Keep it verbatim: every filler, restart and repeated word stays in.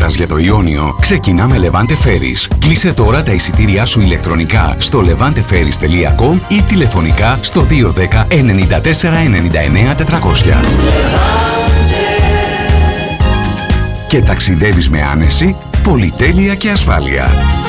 Κρήτας για το Ιόνιο, ξεκινά με Levante Ferries. Κλείσε τώρα τα εισιτήριά σου ηλεκτρονικά στο levante ferries τελεία com ή τηλεφωνικά στο δύο ένα μηδέν εννιά τέσσερα εννιά εννιά τετρακόσια. Και ταξιδεύεις με άνεση, πολυτέλεια και ασφάλεια.